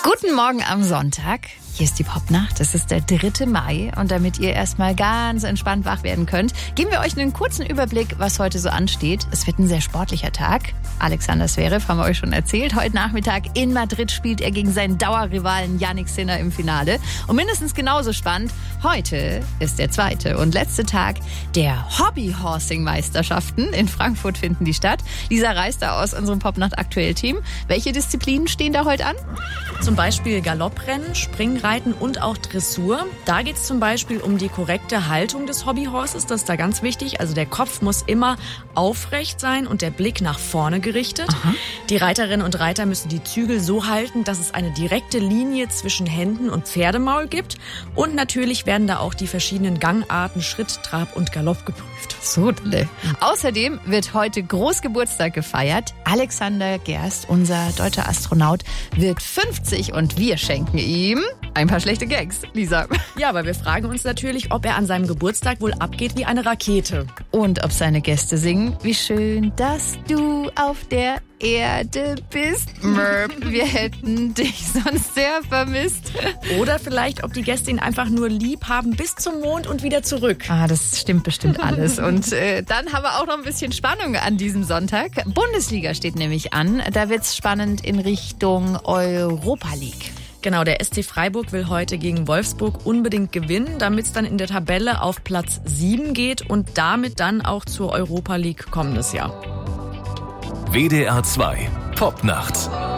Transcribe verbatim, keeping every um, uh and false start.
Guten Morgen am Sonntag. Hier ist die Popnacht. Es ist der dritte Mai. Und damit ihr erstmal ganz entspannt wach werden könnt, geben wir euch einen kurzen Überblick, was heute so ansteht. Es wird ein sehr sportlicher Tag. Alexander Zverev haben wir euch schon erzählt. Heute Nachmittag in Madrid spielt er gegen seinen Dauerrivalen Jannik Sinner im Finale. Und mindestens genauso spannend, heute ist der zweite und letzte Tag der Hobby-Horsing-Meisterschaften. In Frankfurt finden die statt. Lisa reist da aus unserem Popnacht-Aktuell-Team. Welche Disziplinen stehen da heute an? Zum Beispiel Galopprennen, Springreiten und auch Dressur. Da geht es zum Beispiel um die korrekte Haltung des Hobbyhorses. Das ist da ganz wichtig. Also der Kopf muss immer aufrecht sein und der Blick nach vorne gerichtet. Aha. Die Reiterinnen und Reiter müssen die Zügel so halten, dass es eine direkte Linie zwischen Händen und Pferdemaul gibt. Und natürlich werden da auch die verschiedenen Gangarten, Schritt, Trab und Galopp geprüft. So, dolle. Außerdem wird heute Großgeburtstag gefeiert. Alexander Gerst, unser deutscher Astronaut, wird fünfzig und wir schenken ihm ein paar schlechte Gags, Lisa. Ja, aber wir fragen uns natürlich, ob er an seinem Geburtstag wohl abgeht wie eine Rakete. Und ob seine Gäste singen, wie schön, dass du auf der Erde bist. Merp, wir hätten dich sonst sehr vermisst. Oder vielleicht, ob die Gäste ihn einfach nur lieb haben bis zum Mond und wieder zurück. Ah, das stimmt bestimmt alles. Und äh, dann haben wir auch noch ein bisschen Spannung an diesem Sonntag. Bundesliga steht nämlich an. Da wird's spannend in Richtung Europa League. Genau, der S C Freiburg will heute gegen Wolfsburg unbedingt gewinnen, damit es dann in der Tabelle auf Platz sieben geht und damit dann auch zur Europa League kommendes Jahr. W D R zwei Popnacht.